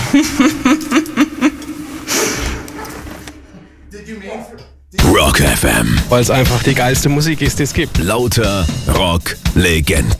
Rock FM. Weil es einfach die geilste Musik ist, die es gibt. Lauter Rock-Legenden.